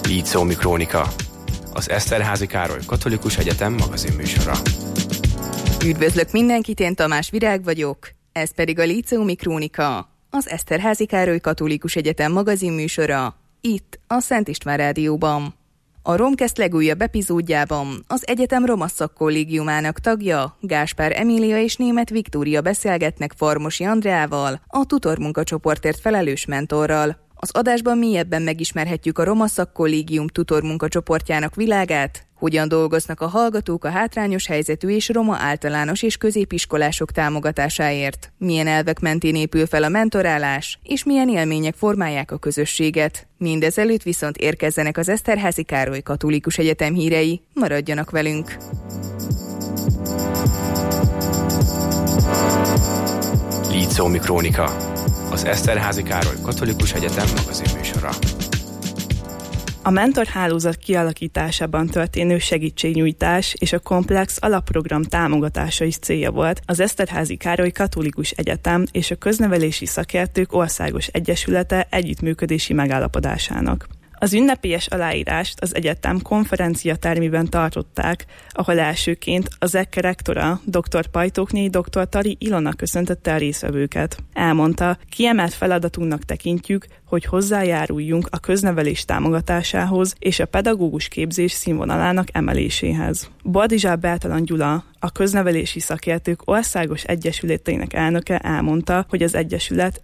Líceumi Krónika, az Eszterházy Károly Katolikus Egyetem magazinműsora. Üdvözlök mindenkit, én Tamás Virág vagyok, ez pedig a Líceumi Krónika, az Eszterházy Károly Katolikus Egyetem magazinműsora, itt a Szent István Rádióban. A Romcast legújabb epizódjában az egyetem roma szakkollégiumának tagja, Gáspár Emília és Németh Viktória beszélgetnek Farmosi Andreával, a tutormunkacsoportért felelős mentorral. Az adásban mélyebben megismerhetjük a roma szakkollégium tutormunkacsoportjának világát, hogyan dolgoznak a hallgatók a hátrányos helyzetű és roma általános és középiskolások támogatásáért, milyen elvek mentén épül fel a mentorálás, és milyen élmények formálják a közösséget. Mindezelőtt viszont érkezzenek az Eszterházy Károly Katolikus Egyetem hírei. Maradjanak velünk! Líceumi Krónika, az Eszterházy Károly Katolikus Egyetem magazinműsora. A mentorhálózat kialakításában történő segítségnyújtás és a komplex alapprogram támogatása is célja volt az Eszterházy Károly Katolikus Egyetem és a Köznevelési Szakértők Országos Egyesülete együttműködési megállapodásának. Az ünnepélyes aláírást az egyetem konferenciatermében tartották, ahol elsőként az EKKE rektora, dr. Pajtókné dr. Tari Ilona köszöntötte a résztvevőket. Elmondta, kiemelt feladatunknak tekintjük, hogy hozzájáruljunk a köznevelés támogatásához és a pedagógus képzés színvonalának emeléséhez. Boldizsár Bertalan Gyula, a Köznevelési Szakértők Országos Egyesületének elnöke elmondta, hogy az egyesület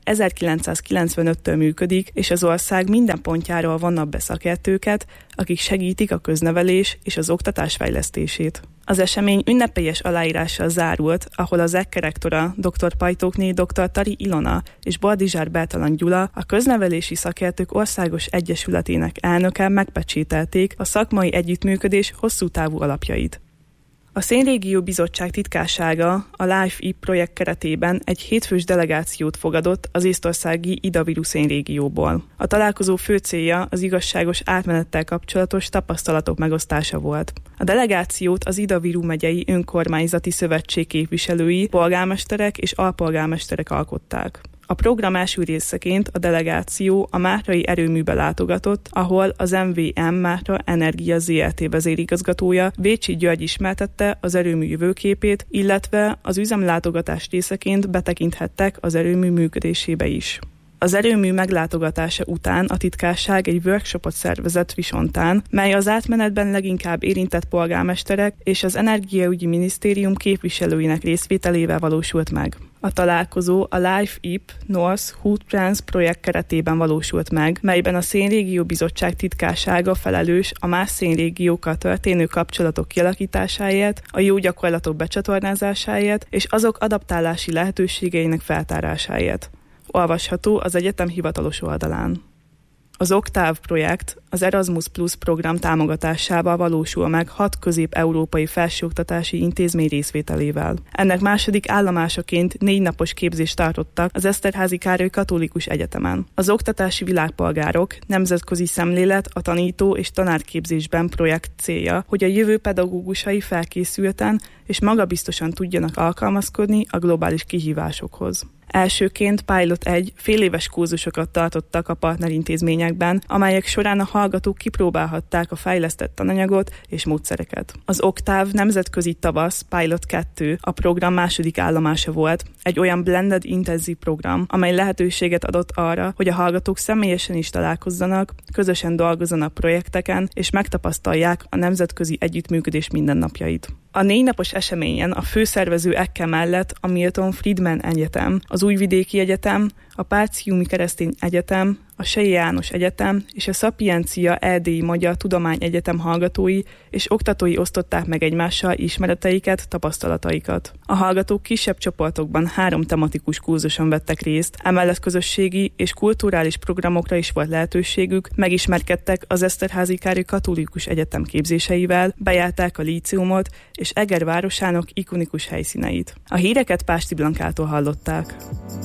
1995-től működik, és az ország minden pontjáról vannak be szakértőket, akik segítik a köznevelés és az oktatás fejlesztését. Az esemény ünnepélyes aláírással zárult, ahol az EKKE rektora, dr. Pajtókné dr. Tari Ilona és Boldizsár Bertalan Gyula, a Köznevelési Szakértők Országos Egyesületének elnöke megpecsételték a szakmai együttműködés hosszú távú alapjait. A Szénrégió Bizottság titkársága a LIFE-IP projekt keretében egy hétfős delegációt fogadott az észtországi Idaviru szénrégióból. A találkozó fő célja az igazságos átmenettel kapcsolatos tapasztalatok megosztása volt. A delegációt az Idaviru megyei önkormányzati szövetség képviselői, polgármesterek és alpolgármesterek alkották. A program első részeként a delegáció a mátrai erőműbe látogatott, ahol az MVM Mátra Energia Zrt. Vezérigazgatója Vécsi György ismertette az erőmű jövőképét, illetve az üzemlátogatás részeként betekinthettek az erőmű működésébe is. Az erőmű meglátogatása után a titkárság egy workshopot szervezett Visontán, mely az átmenetben leginkább érintett polgármesterek és az Energiaügyi Minisztérium képviselőinek részvételével valósult meg. A találkozó a LIFE-IP North Hood Trans projekt keretében valósult meg, melyben a Szénrégió Bizottság titkársága felelős a más szénrégiókkal történő kapcsolatok kialakításáért, a jó gyakorlatok becsatornázásáért és azok adaptálási lehetőségeinek feltárásáért. Olvasható az egyetem hivatalos oldalán. Az Oktáv projekt az Erasmus Plus program támogatásával valósul meg 6 közép-európai felsőoktatási intézmény részvételével. Ennek második állomásaként 4 napos képzést tartottak az Eszterházy Károly Katolikus Egyetemen. Az oktatási világpolgárok nemzetközi szemlélet a tanító és tanárképzésben projekt célja, hogy a jövő pedagógusai felkészülten és magabiztosan tudjanak alkalmazkodni a globális kihívásokhoz. Elsőként Pilot 1 féléves kurzusokat tartottak a partnerintézményekben, amelyek során a hallgatók kipróbálhatták a fejlesztett tananyagot és módszereket. Az Oktáv nemzetközi tavasz Pilot 2 a program második állomása volt, egy olyan blended intenzív program, amely lehetőséget adott arra, hogy a hallgatók személyesen is találkozzanak, közösen dolgozzanak projekteken és megtapasztalják a nemzetközi együttműködés mindennapjait. A 4 napos eseményen a főszervező EKKE mellett a Milton Friedman Egyetem, az Újvidéki Egyetem, a Páciumi Keresztény Egyetem, a Selye János Egyetem és a Szapiencia Erdélyi Magyar Tudományegyetem hallgatói és oktatói osztották meg egymással ismereteiket, tapasztalataikat. A hallgatók kisebb csoportokban 3 tematikus kurzuson vettek részt, emellett közösségi és kulturális programokra is volt lehetőségük, megismerkedtek az Eszterházy Károly Katolikus Egyetem képzéseivel, bejárták a líceumot és Eger városának ikonikus helyszíneit. A híreket Pásti Blankától hallották.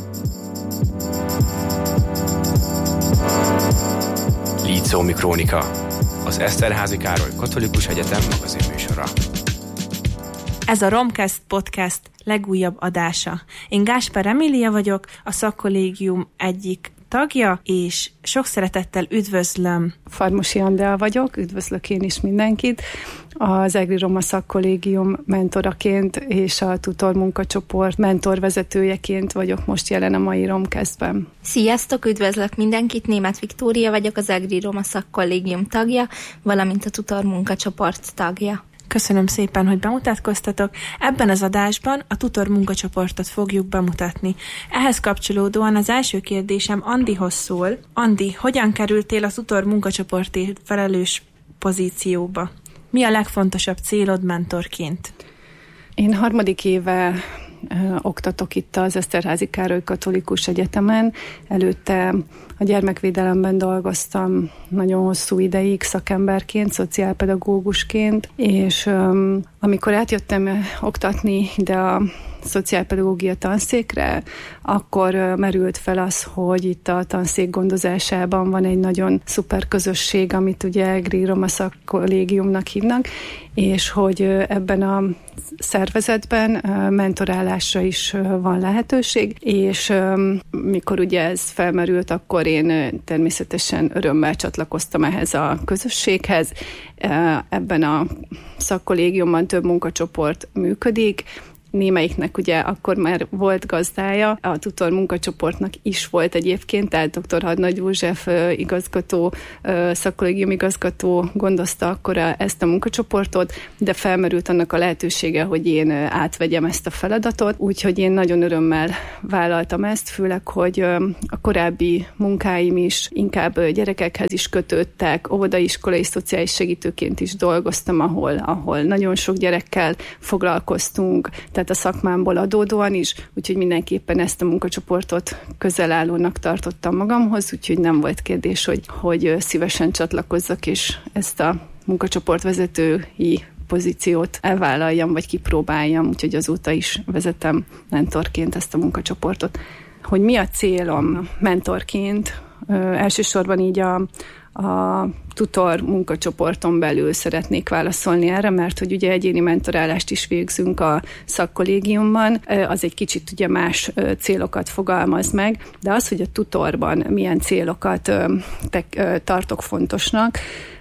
Líceumi Krónika, az Eszterházy Károly Katolikus Egyetem magazinműsora. Ez a Romcast podcast legújabb adása. Én Gáspár Emília vagyok, a szakkollégium egyik tagja, és sok szeretettel üdvözlöm. Farmosi Andrea vagyok, üdvözlök én is mindenkit. Az EGRI Roma Szakkollégium mentoraként és a tutor munkacsoport mentorvezetőjeként vagyok most jelen a mai Romcastben. Sziasztok, üdvözlök mindenkit, Németh Viktória vagyok, az EGRI Roma Szakkollégium tagja, valamint a tutor munkacsoport tagja. Köszönöm szépen, hogy bemutatkoztatok. Ebben az adásban a tutor munkacsoportot fogjuk bemutatni. Ehhez kapcsolódóan az első kérdésem Andihoz szól. Andi, hogyan kerültél a tutor munkacsoportért felelős pozícióba? Mi a legfontosabb célod mentorként? Én 3. éve oktatok itt az Eszterházy Károly Katolikus Egyetemen. Előtte a gyermekvédelemben dolgoztam nagyon hosszú ideig szakemberként, szociálpedagógusként, és amikor átjöttem oktatni ide a szociálpedagógia tanszékre, akkor merült fel az, hogy itt a tanszék gondozásában van egy nagyon szuper közösség, amit ugye EGRI Roma Szakkollégiumnak hívnak, és hogy ebben a szervezetben mentorálásra is van lehetőség, és mikor ugye ez felmerült, akkor én természetesen örömmel csatlakoztam ehhez a közösséghez. Ebben a szakkollégiumban több munkacsoport működik, némelyiknek ugye akkor már volt gazdája, a tutor munkacsoportnak is volt egyébként, tehát dr. Hadnagy József igazgató, szakkollégium igazgató gondozta akkor ezt a munkacsoportot, de felmerült annak a lehetősége, hogy én átvegyem ezt a feladatot, úgyhogy én nagyon örömmel vállaltam ezt, főleg, hogy a korábbi munkáim is inkább gyerekekhez is kötődtek, óvodaiskolai szociális segítőként is dolgoztam, ahol nagyon sok gyerekkel foglalkoztunk, tehát a szakmámból adódóan is, úgyhogy mindenképpen ezt a munkacsoportot közelállónak tartottam magamhoz, úgyhogy nem volt kérdés, hogy szívesen csatlakozzak, és ezt a munkacsoportvezetői pozíciót elvállaljam, vagy kipróbáljam, úgyhogy azóta is vezetem mentorként ezt a munkacsoportot. Hogy mi a célom mentorként? Elsősorban így a tutor munkacsoporton belül szeretnék válaszolni erre, mert hogy ugye egyéni mentorálást is végzünk a szakkollégiumban, az egy kicsit ugye más célokat fogalmaz meg, de az, hogy a tutorban milyen célokat tartok fontosnak,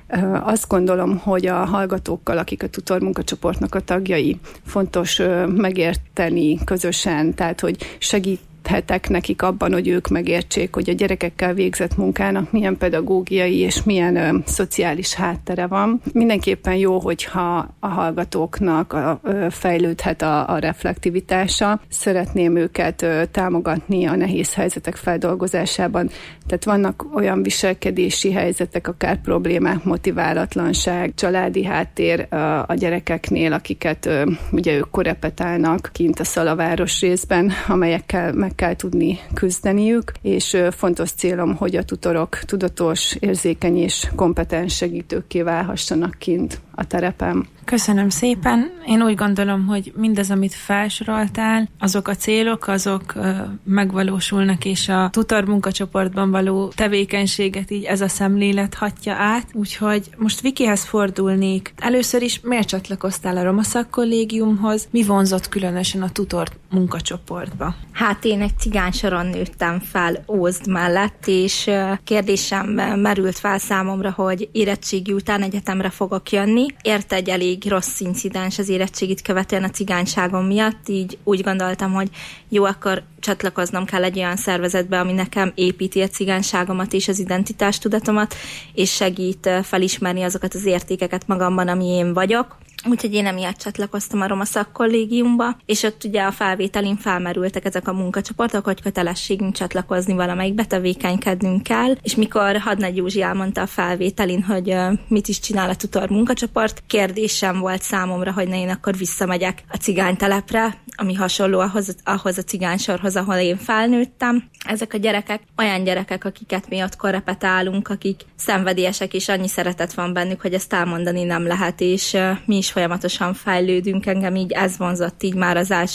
azt gondolom, hogy a hallgatókkal, akik a tutor munkacsoportnak a tagjai, fontos megérteni közösen, tehát hogy segíthetek nekik abban, hogy ők megértsék, hogy a gyerekekkel végzett munkának milyen pedagógiai és milyen szociális háttere van. Mindenképpen jó, hogyha a hallgatóknak fejlődhet a reflektivitása. Szeretném őket támogatni a nehéz helyzetek feldolgozásában. Tehát vannak olyan viselkedési helyzetek, akár problémák, motiválatlanság, családi háttér a gyerekeknél, akiket ugye ők korepetálnak kint a Szalaváros részben, amelyekkel meg kell tudni küzdeniük, és fontos célom, hogy a tutorok tudatos, érzékeny és kompetens segítőkké válhassanak kint a terepen. Köszönöm szépen. Én úgy gondolom, hogy mindez, amit felsoroltál, azok a célok, azok megvalósulnak, és a tutor munkacsoportban való tevékenységet így ez a szemlélet hatja át. Úgyhogy most Vikihez fordulnék. Először is miért csatlakoztál a Roma Szakkollégiumhoz? Mi vonzott különösen a tutor munkacsoportba? Hát én egy cigánysoron nőttem fel Ózd mellett, és kérdésem merült fel számomra, hogy érettségi után egyetemre fogok jönni. Érte egy elég rossz incidens az érettségit követően a cigányságom miatt, így úgy gondoltam, hogy jó, akkor csatlakoznom kell egy olyan szervezetbe, ami nekem építi a cigányságomat és az identitástudatomat, és segít felismerni azokat az értékeket magamban, ami én vagyok. Úgyhogy én emiatt csatlakoztam a Roma Szakkollégiumba, és ott ugye a felvételin felmerültek ezek a munkacsoportok, hogy kötelességünk csatlakozni valamelyikbe, tevékenykednünk kell, és mikor Hadnagy Józsi elmondta a felvételin, hogy mit is csinál a tutor munkacsoport, kérdésem volt számomra, hogy én akkor visszamegyek a cigánytelepre, ami hasonló ahhoz a cigánysorhoz, ahol én felnőttem. Ezek a gyerekek olyan gyerekek, akiket mi ott korrepetálunk, akik szenvedélyesek, és annyi szeretet van bennük, hogy ezt elmondani nem lehet, és mi is folyamatosan fejlődünk. Engem így ez vonzott így már az első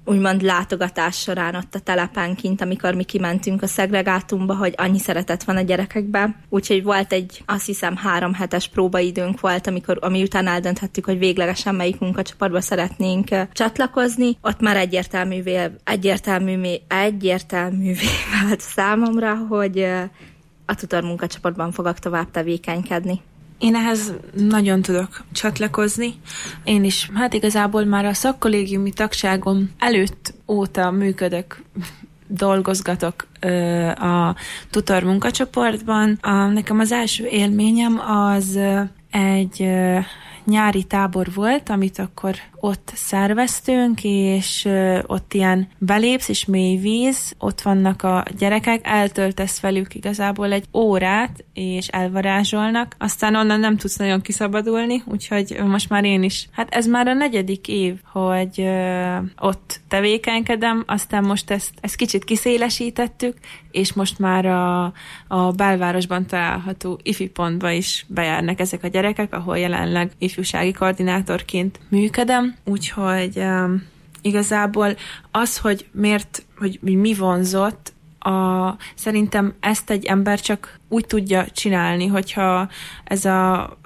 úgymond látogatás során ott a telepen kint, amikor mi kimentünk a szegregátumba, hogy annyi szeretet van a gyerekekben. Úgyhogy volt azt hiszem 3 hetes próbaidőnk volt, ami után eldönthettük, hogy véglegesen melyik munkacsoportba szeretnénk csatlakozni. Ott már egyértelművé vált számomra, hogy a tutor munkacsoportban fogok tovább tevékenykedni. Én ehhez nagyon tudok csatlakozni. Én is, igazából már a szakkollégiumi tagságom előtt óta működök, dolgozgatok a tutor munkacsoportban. Nekem az első élményem az egy nyári tábor volt, amit akkor ott szerveztünk, és ott ilyen belépsz, és mély víz, ott vannak a gyerekek, eltöltesz velük igazából egy órát, és elvarázsolnak, aztán onnan nem tudsz nagyon kiszabadulni, úgyhogy most már én is. Ez már a 4. év, hogy ott tevékenykedem, aztán most ezt kicsit kiszélesítettük, és most már a belvárosban található ifi pontba is bejárnak ezek a gyerekek, ahol jelenleg ifjúsági koordinátorként működöm, úgyhogy igazából az, hogy mi vonzott, szerintem ezt egy ember csak úgy tudja csinálni, hogyha ez a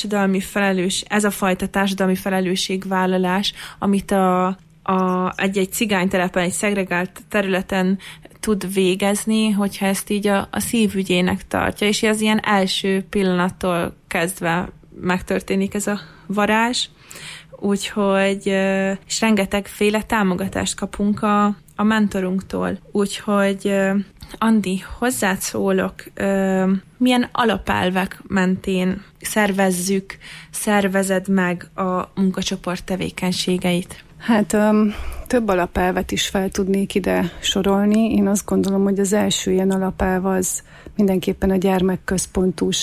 fajta társadalmi felelősségvállalás, amit egy cigánytelepen, egy szegregált területen tud végezni, hogyha ezt így a szívügyének tartja, és az ilyen első pillanattól kezdve megtörténik ez a varázs, úgyhogy és rengetegféle támogatást kapunk a mentorunktól. Úgyhogy Andi, hozzád szólok, milyen alapelvek mentén szervezed meg a munkacsoport tevékenységeit? Több alapelvet is fel tudnék ide sorolni. Én azt gondolom, hogy az első ilyen alapelv az mindenképpen a gyermekközpontú